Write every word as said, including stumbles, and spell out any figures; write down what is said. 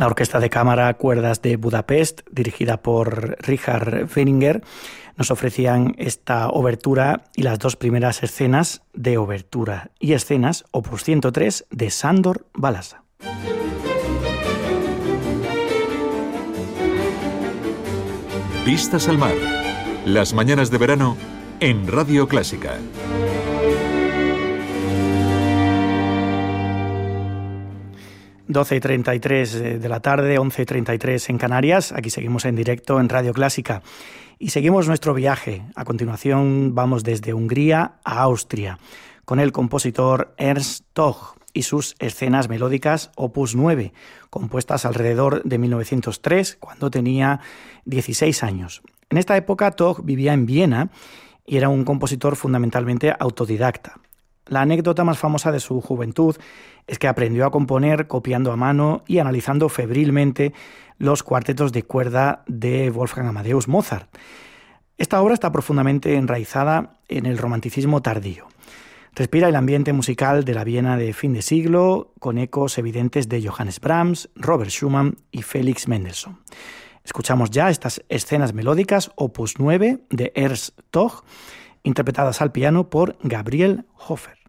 La Orquesta de Cámara Cuerdas de Budapest, dirigida por Richard Weininger, nos ofrecían esta obertura y las dos primeras escenas de obertura y escenas opus ciento tres de Sándor Balassa. Vistas al mar. Las mañanas de verano en Radio Clásica. doce y treinta y tres de la tarde, once y treinta y tres en Canarias. Aquí seguimos en directo en Radio Clásica y seguimos nuestro viaje. A continuación vamos desde Hungría a Austria con el compositor Ernst Toch y sus escenas melódicas opus nueve, compuestas alrededor de mil novecientos tres, cuando tenía dieciséis años. En esta época Toch vivía en Viena y era un compositor fundamentalmente autodidacta. La anécdota más famosa de su juventud es que aprendió a componer copiando a mano y analizando febrilmente los cuartetos de cuerda de Wolfgang Amadeus Mozart. Esta obra está profundamente enraizada en el romanticismo tardío. Respira el ambiente musical de la Viena de fin de siglo, con ecos evidentes de Johannes Brahms, Robert Schumann y Felix Mendelssohn. Escuchamos ya estas escenas melódicas opus nueve de Ernst Toch, interpretadas al piano por Gabriel Hofer.